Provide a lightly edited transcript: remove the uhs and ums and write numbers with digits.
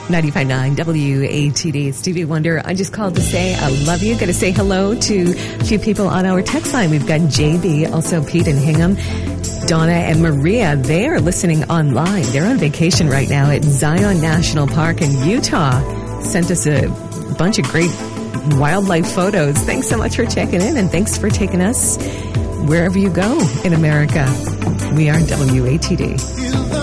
95.9 WATD. Stevie Wonder. I just called to say I love you. Got to say hello to a few people on our text line. We've got JB, also Pete and Hingham, Donna and Maria. They are listening online. They're on vacation right now at Zion National Park in Utah. Sent us a bunch of great wildlife photos. Thanks so much for checking in, and thanks for taking us wherever you go in America. We are WATD.